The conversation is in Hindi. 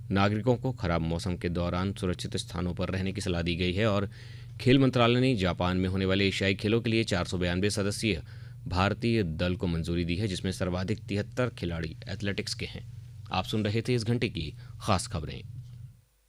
नागरिकों को खराब मौसम के दौरान सुरक्षित स्थानों पर रहने की सलाह दी गई है और खेल मंत्रालय ने जापान में होने वाले एशियाई खेलों के लिए 492 सदस्यीय भारतीय दल को मंजूरी दी है, जिसमें सर्वाधिक 73 खिलाड़ी एथलेटिक्स के हैं। आप सुन रहे थे इस घंटे की खास खबरें।